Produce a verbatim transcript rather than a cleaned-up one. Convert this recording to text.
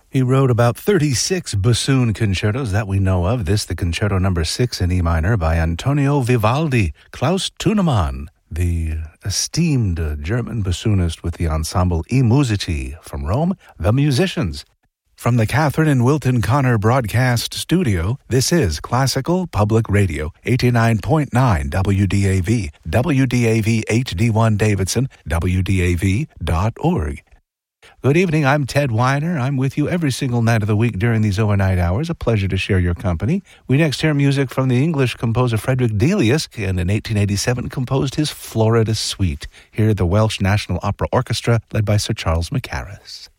He wrote about thirty-six bassoon concertos that we know of. This, the concerto number six in E minor by Antonio Vivaldi. Klaus Thunemann, the esteemed German bassoonist with the ensemble I Musici from Rome, The Musicians. From the Catherine and Wilton Connor Broadcast Studio, this is Classical Public Radio, eighty-nine point nine W D A V, W D A V H D one Davidson, W D A V dot org. Good evening, I'm Ted Weiner. I'm with you every single night of the week during these overnight hours. A pleasure to share your company. We next hear music from the English composer Frederick Delius, and in eighteen eighty-seven composed his Florida Suite. Here, the Welsh National Opera Orchestra, led by Sir Charles Mackerras.